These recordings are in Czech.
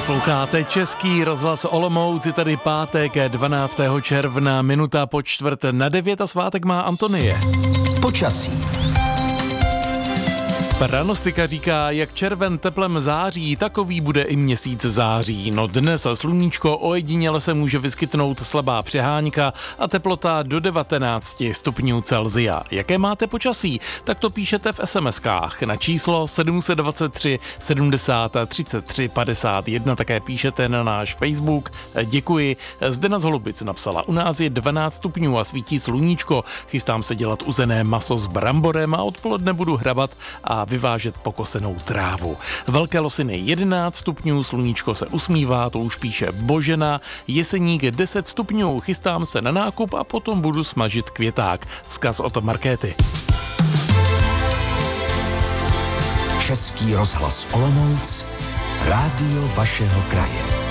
Posloucháte Český rozhlas Olomouc, je tady pátek 12. června, minuta po 8:45 a svátek má Antonie. Počasí. Pranostika říká, jak červen teplem září, takový bude i měsíc září. No dnes sluníčko, ojediněle se může vyskytnout slabá přeháňka a teplota do 19 stupňů Celsia. Jaké máte počasí? Tak to píšete v SMS-kách na číslo 723 70 33 51. Také píšete na náš Facebook. Děkuji. Zdena z Holubic napsala, u nás je 12 stupňů a svítí sluníčko. Chystám se dělat uzené maso s bramborem a odpoledne budu hrabat a vyvážet pokosenou trávu. Velké Losiny 11 stupňů, sluníčko se usmívá, to už píše Božena. Jeseník 10 stupňů, chystám se na nákup a potom budu smažit květák. Vzkaz od Markéty. Český rozhlas Olomouc, rádio vašeho kraje.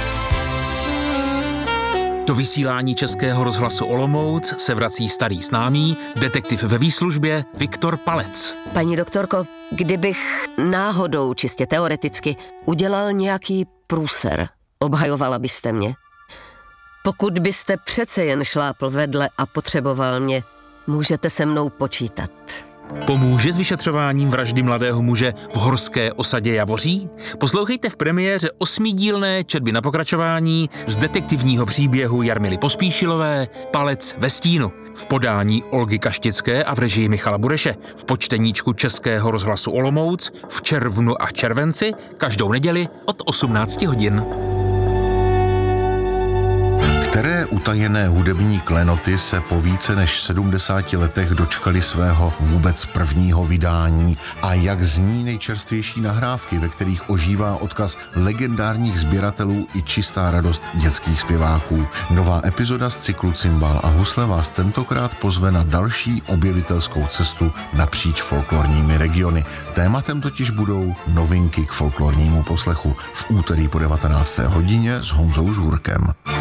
Do vysílání Českého rozhlasu Olomouc se vrací starý známý, detektiv ve výslužbě Viktor Palec. Paní doktorko, kdybych náhodou, čistě teoreticky, udělal nějaký průser, obhajovala byste mě? Pokud byste přece jen šlápl vedle a potřeboval mě, můžete se mnou počítat. Pomůže s vyšetřováním vraždy mladého muže v horské osadě Javoří? Poslouchejte v premiéře 8dílné četby na pokračování z detektivního příběhu Jarmily Pospíšilové Palec ve stínu v podání Olgy Kaštické a v režii Michala Bureše v počteníčku Českého rozhlasu Olomouc v červnu a červenci každou neděli od 18 hodin. Které utajené hudební klenoty se po více než 70 letech dočkali svého vůbec prvního vydání a jak zní nejčerstvější nahrávky, ve kterých ožívá odkaz legendárních sběratelů i čistá radost dětských zpěváků. Nová epizoda z cyklu Cimbál a husle vás tentokrát pozve na další objevitelskou cestu napříč folklorními regiony. Tématem totiž budou novinky k folklornímu poslechu v úterý po 19. hodině s Honzou Žůrkem.